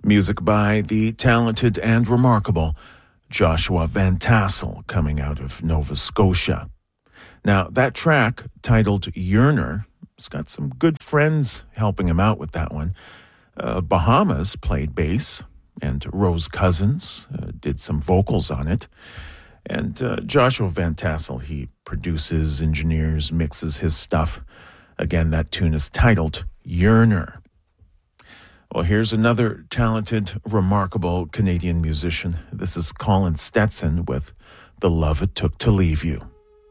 Music by the talented and remarkable Joshua Van Tassel, coming out of Nova Scotia. Now, that track, titled Yearner, has got some good friends helping him out with that one. Bahamas played bass, and Rose Cousins did some vocals on it. And Joshua Van Tassel, he produces, engineers, mixes his stuff. Again, that tune is titled Yearner. Well, here's another talented, remarkable Canadian musician. This is Colin Stetson with The Love It Took to Leave You.